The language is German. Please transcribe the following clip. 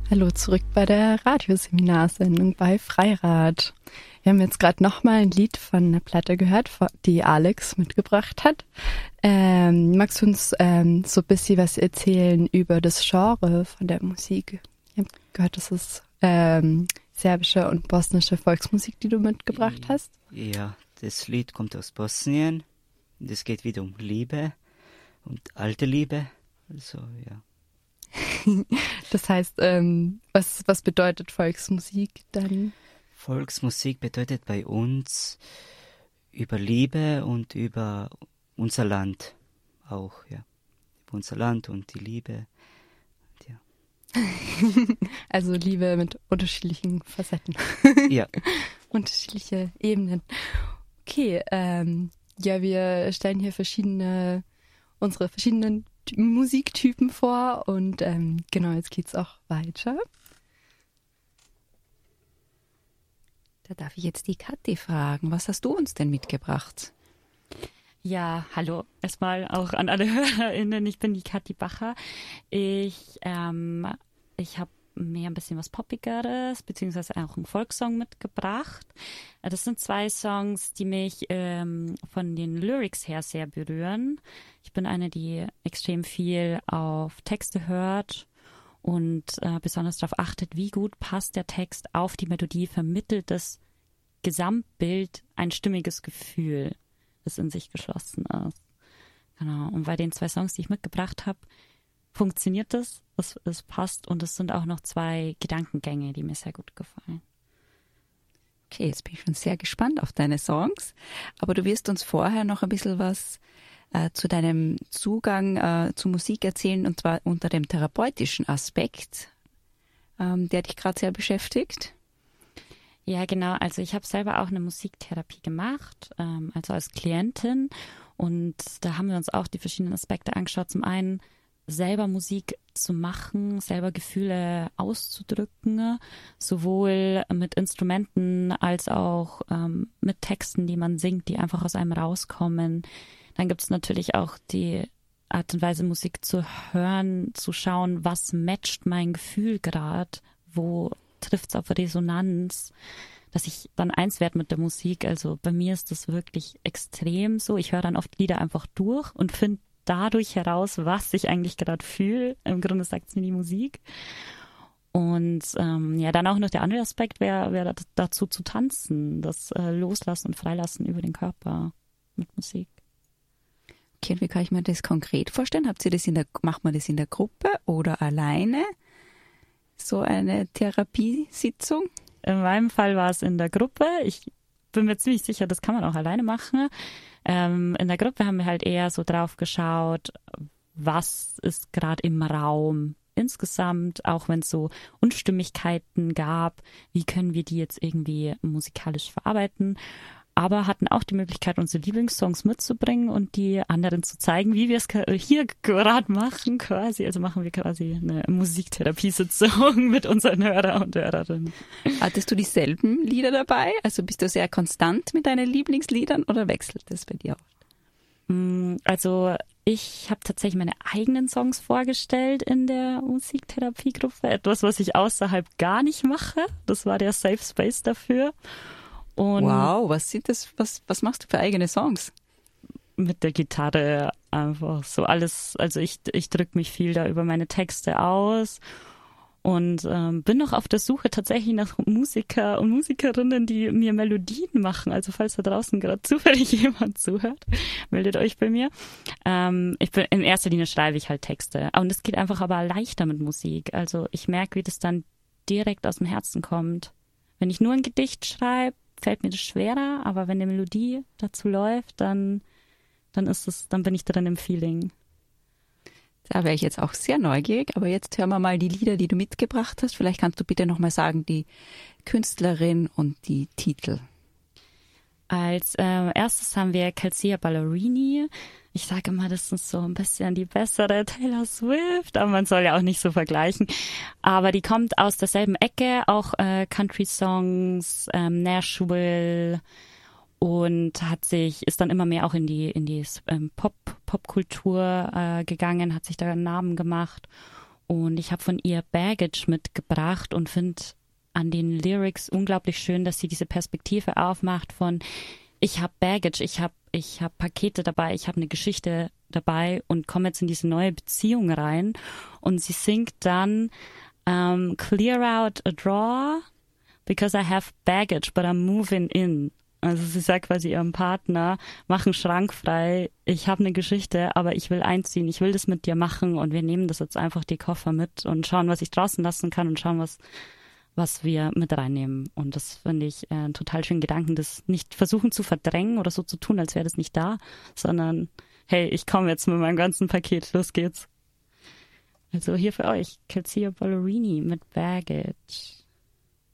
Hallo, zurück bei der Radioseminarsendung bei Freirad. Wir haben jetzt gerade nochmal ein Lied von einer Platte gehört, die Alex mitgebracht hat. Magst du uns so ein bisschen was erzählen über das Genre von der Musik? Ich habe gehört, das ist serbische und bosnische Volksmusik, die du mitgebracht hast. Ja, das Lied kommt aus Bosnien. Es geht wieder um Liebe und alte Liebe. Also, ja. Das heißt, was bedeutet Volksmusik dann? Volksmusik bedeutet bei uns über Liebe und über unser Land auch, ja. Über unser Land und die Liebe, ja. Also Liebe mit unterschiedlichen Facetten. Ja. Unterschiedliche Ebenen. Okay, ja, wir stellen hier unsere verschiedenen Musiktypen vor und genau, jetzt geht's auch weiter. Da darf ich jetzt die Kathi fragen. Was hast du uns denn mitgebracht? Ja, hallo. Erstmal auch an alle HörerInnen. Ich bin die Kathi Bacher. Ich habe mir ein bisschen was Poppigeres, beziehungsweise auch einen Volkssong mitgebracht. Das sind 2 Songs, die mich von den Lyrics her sehr berühren. Ich bin eine, die extrem viel auf Texte hört und besonders darauf achtet, wie gut passt der Text auf die Melodie, vermittelt das Gesamtbild ein stimmiges Gefühl, das in sich geschlossen ist. Genau. Und bei den 2 Songs, die ich mitgebracht habe, funktioniert das, es passt und es sind auch noch 2 Gedankengänge, die mir sehr gut gefallen. Okay, jetzt bin ich schon sehr gespannt auf deine Songs, aber du wirst uns vorher noch ein bisschen was zu deinem Zugang zu Musik erzählen, und zwar unter dem therapeutischen Aspekt, der dich gerade sehr beschäftigt. Ja, genau. Also ich habe selber auch eine Musiktherapie gemacht, also als Klientin, und da haben wir uns auch die verschiedenen Aspekte angeschaut. Zum einen selber Musik zu machen, selber Gefühle auszudrücken, sowohl mit Instrumenten als auch mit Texten, die man singt, die einfach aus einem rauskommen. Dann gibt es natürlich auch die Art und Weise, Musik zu hören, zu schauen, was matcht mein Gefühl gerade, wo trifft es auf Resonanz, dass ich dann eins werde mit der Musik. Also bei mir ist das wirklich extrem so. Ich höre dann oft Lieder einfach durch und finde dadurch heraus, was ich eigentlich gerade fühle. Im Grunde sagt es mir die Musik. Und ja, dann auch noch der andere Aspekt wäre dazu zu tanzen, das Loslassen und Freilassen über den Körper mit Musik. Okay, und wie kann ich mir das konkret vorstellen? Macht man das in der Gruppe oder alleine? So eine Therapiesitzung? In meinem Fall war es in der Gruppe. Ich bin mir ziemlich sicher, das kann man auch alleine machen. In der Gruppe haben wir halt eher so drauf geschaut, was ist gerade im Raum insgesamt, auch wenn es so Unstimmigkeiten gab, wie können wir die jetzt irgendwie musikalisch verarbeiten, aber hatten auch die Möglichkeit, unsere Lieblingssongs mitzubringen und die anderen zu zeigen, wie wir es hier gerade machen quasi. Also machen wir quasi eine Musiktherapiesitzung mit unseren Hörer und Hörerinnen. Hattest du dieselben Lieder dabei? Also bist du sehr konstant mit deinen Lieblingsliedern oder wechselt das bei dir auch? Also ich habe tatsächlich meine eigenen Songs vorgestellt in der Musiktherapiegruppe. Etwas, was ich außerhalb gar nicht mache. Das war der Safe Space dafür. Und wow, was machst du für eigene Songs? Mit der Gitarre einfach so alles, also ich drücke mich viel da über meine Texte aus und bin noch auf der Suche tatsächlich nach Musiker und Musikerinnen, die mir Melodien machen. Also falls da draußen gerade zufällig jemand zuhört, meldet euch bei mir. In erster Linie schreibe ich halt Texte und es geht einfach aber leichter mit Musik. Also ich merke, wie das dann direkt aus dem Herzen kommt. Wenn ich nur ein Gedicht schreibe, fällt mir das schwerer, aber wenn eine Melodie dazu läuft, dann bin ich drin im Feeling. Da wäre ich jetzt auch sehr neugierig, aber jetzt hören wir mal die Lieder, die du mitgebracht hast. Vielleicht kannst du bitte nochmal sagen, die Künstlerin und die Titel. Als erstes haben wir Calcia Ballerini. Ich sage immer, das ist so ein bisschen die bessere Taylor Swift, aber man soll ja auch nicht so vergleichen. Aber die kommt aus derselben Ecke, auch Country-Songs, Nashville, und ist dann immer mehr auch in die Popkultur gegangen, hat sich da einen Namen gemacht Und ich habe von ihr Baggage mitgebracht und finde an den Lyrics unglaublich schön, dass sie diese Perspektive aufmacht von ich habe Baggage, ich hab Pakete dabei, ich habe eine Geschichte dabei und komme jetzt in diese neue Beziehung rein. Und sie singt dann Clear out a drawer because I have baggage, but I'm moving in. Also sie sagt quasi ihrem Partner, mach einen Schrank frei, ich habe eine Geschichte, aber ich will einziehen, ich will das mit dir machen und wir nehmen das jetzt einfach die Koffer mit und schauen, was ich draußen lassen kann und schauen, was wir mit reinnehmen. Und das finde ich einen total schönen Gedanken, das nicht versuchen zu verdrängen oder so zu tun, als wäre das nicht da, sondern hey, ich komme jetzt mit meinem ganzen Paket, los geht's. Also hier für euch, Calcia Ballerini mit Baggage.